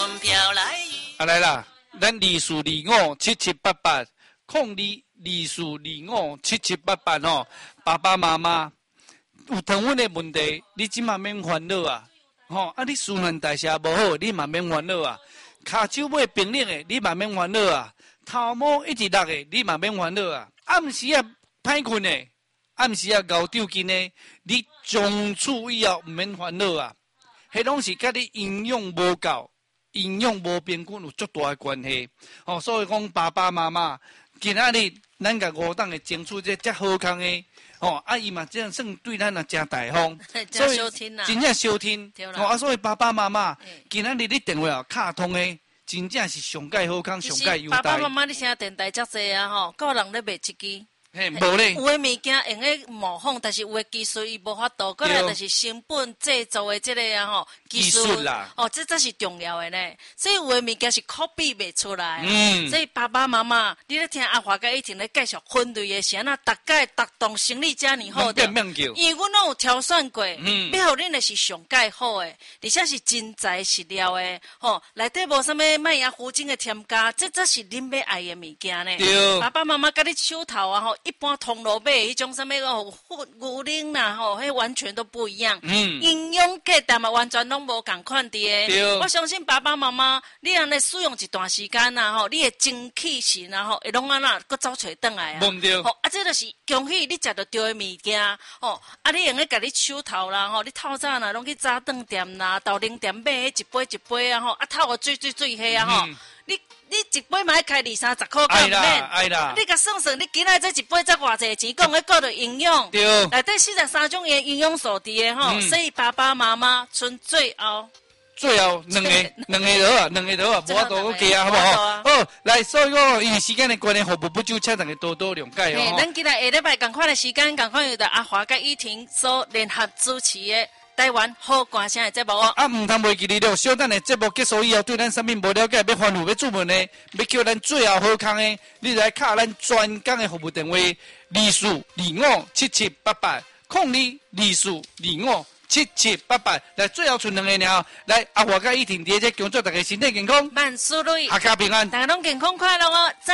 风飘来。 来啦，咱242577880224257788吼，爸爸妈妈有糖分的问题，你即嘛免烦恼啊！吼，你输卵代谢无好，你嘛免烦恼啊！骹手尾冰冷的，你嘛免烦恼啊！头毛一直落的，你嘛免烦恼啊！暗时啊歹困的，暗时啊熬长筋的，你从此以后毋免烦恼啊！迄拢是甲你营养无够。营养无平均有足大的关系，所以讲爸爸妈妈，今仔日咱甲5档的争取这遮好康的，伊嘛这样算对咱也真大方， 所以真正收听，所以爸爸妈妈，今仔日你电话卡通的，真正是上介好康，上介优待。 爸爸妈妈，你听电台遮济啊吼，有人咧卖一支。 嘿，无咧。 有诶物件用咧模仿，但是有诶技术伊无法度。过来就是成本制作诶即个啊吼技术啦。 这才是重要诶呢。所以有诶物件是 copy 袂出来。所以爸爸妈妈，你咧听阿华甲一婷咧介绍分类诶时啊，逐届逐栋生理遮尔好的。因为阮拢有挑选过，要互恁诶是上介好诶，而且是真材实料诶。内底无啥物麦芽糊精诶添加，这才是恁要爱诶物件呢。 对。 爸爸妈妈甲你手头啊吼。一般通路买迄种什么牛奶啦吼，迄完全都不一样。营养价值嘛完全拢无共款的。我相信爸爸妈妈，你安尼使用一段时间啦吼，你的精气神啊吼，会拢安那搁走找转来啊。 对。 这就是恭喜你食到对的物件。你用咧甲你手头啦吼，你透早啦拢去早顿店啦、豆奶店买一杯一杯啊吼，透水迄啊吼。你一杯嘛要开20-30块， 爱啦。 你甲算算，你今仔这一杯才偌济钱？讲迄个着营养， 对， 内底43种营养素伫诶吼，所以爸爸妈妈剩最后两个好，无法度去加好不好？好，来，所以讲因为时间的关系，服务不就请大家多多谅解哦。 咱今日下礼拜共款的时间，共款由着阿华甲依婷所联合主持的。台湾好歌声的节目哦， 唔通袂记哩了。小等的节目结束以后，对咱啥物无了解，要欢呼要注文的，要叫咱最后好康的，你来敲咱专工的服务电话242577880224257788，来最后剩2个了，来阿华甲依婷伫这恭祝大家身体健康， 万事如意， 阖家平安， 大家拢健康快乐哦。